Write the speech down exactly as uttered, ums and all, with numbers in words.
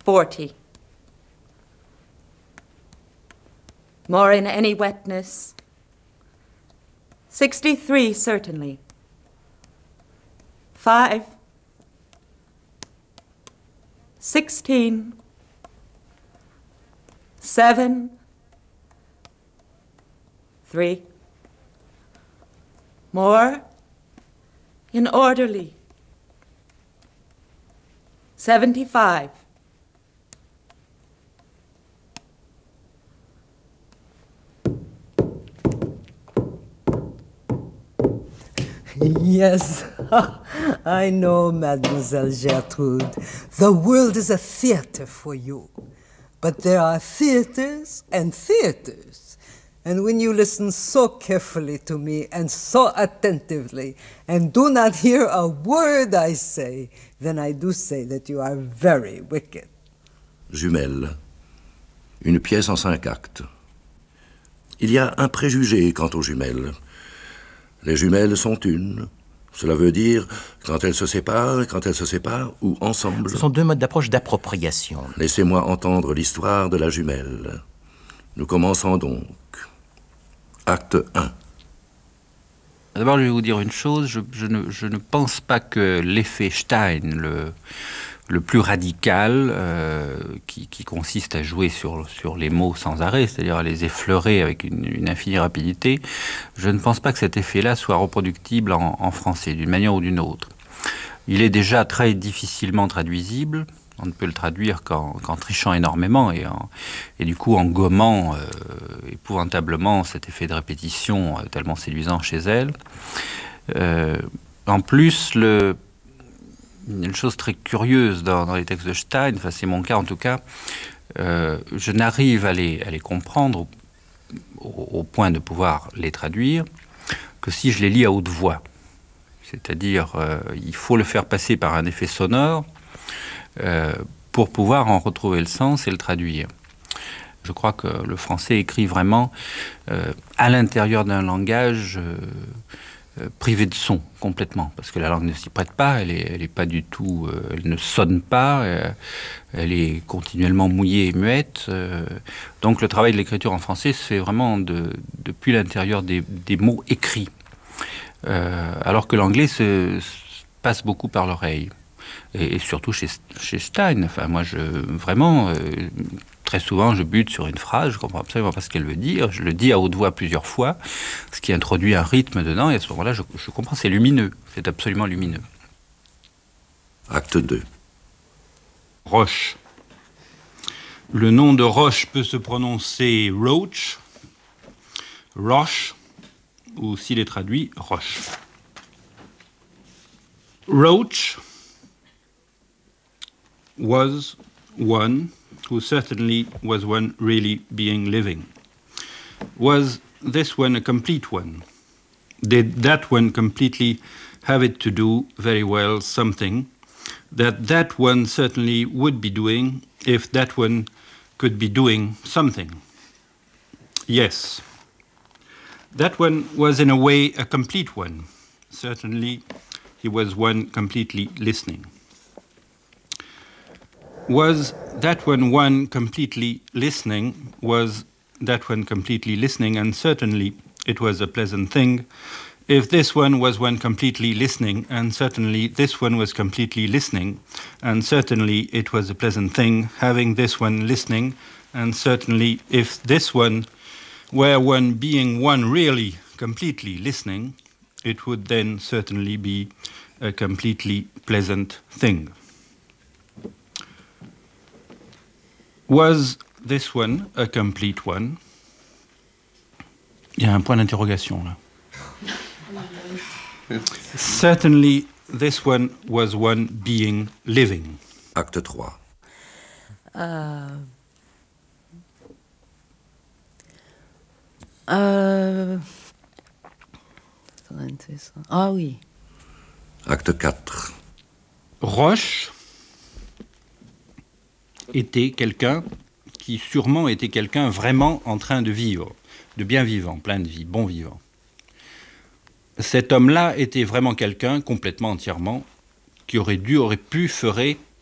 forty. More in any wetness. Sixty-three, certainly. Five. Sixteen. Seven. Three. More in orderly. Seventy-five. Yes, I know, Mademoiselle Gertrude. The world is a theater for you. But there are theaters and theaters. And when you listen so carefully to me and so attentively and do not hear a word I say, then I do say that you are very wicked. Jumelles. Une pièce en cinq actes. Il y a un préjugé quant aux jumelles. Les jumelles sont une. Cela veut dire quand elles se séparent, quand elles se séparent ou ensemble. Ce sont deux modes d'approche d'appropriation. Laissez-moi entendre l'histoire de la jumelle. Nous commençons donc. Acte un. D'abord, je vais vous dire une chose. Je, je, ne, je ne pense pas que l'effet Stein, le, le plus radical, euh, qui, qui consiste à jouer sur, sur les mots sans arrêt, c'est-à-dire à les effleurer avec une, une infinie rapidité, je ne pense pas que cet effet-là soit reproductible en, en français, d'une manière ou d'une autre. Il est déjà très difficilement traduisible. On ne peut le traduire qu'en, qu'en trichant énormément et, en, et du coup en gommant euh, épouvantablement cet effet de répétition euh, tellement séduisant chez elle. Euh, en plus, le, une chose très curieuse dans, dans les textes de Stein, enfin c'est mon cas en tout cas, euh, je n'arrive à les, à les comprendre au, au, au point de pouvoir les traduire que si je les lis à haute voix. C'est-à-dire, euh, il faut le faire passer par un effet sonore, Euh, pour pouvoir en retrouver le sens et le traduire. Je crois que le français écrit vraiment euh, à l'intérieur d'un langage euh, euh, privé de son, complètement, parce que la langue ne s'y prête pas, elle est, elle est pas du tout, euh, elle ne sonne pas, euh, elle est continuellement mouillée et muette. Euh, donc le travail de l'écriture en français se fait vraiment de, depuis l'intérieur des, des mots écrits, euh, alors que l'anglais se, se passe beaucoup par l'oreille. Et surtout chez, chez Stein. Enfin, moi, je, vraiment, euh, très souvent, je bute sur une phrase, je ne comprends absolument pas ce qu'elle veut dire, je le dis à haute voix plusieurs fois, ce qui introduit un rythme dedans, et à ce moment-là, je, je comprends, c'est lumineux, c'est absolument lumineux. Acte deux. Roche. Le nom de Roche peut se prononcer Roach, Roche, ou s'il est traduit, Roche. Roach was one who certainly was one really being living. Was this one a complete one? Did that one completely have it to do very well something that that one certainly would be doing if that one could be doing something? Yes. That one was in a way a complete one. Certainly he was one completely listening. Was that one one completely listening? Was that one completely listening? And certainly it was a pleasant thing. If this one was one completely listening, and certainly this one was completely listening, and certainly it was a pleasant thing having this one listening, and certainly if this one were one being one really completely listening, it would then certainly be a completely pleasant thing. Was this one a complete one? Il y a un point d'interrogation là. Certainly this one was one being living. Acte trois. Euh... Euh... Ah oui. Acte quatre. Roche était quelqu'un qui sûrement était quelqu'un vraiment en train de vivre, de bien vivant, plein de vie, bon vivant. Cet homme-là était vraiment quelqu'un, complètement, entièrement, qui aurait dû, aurait pu, ferait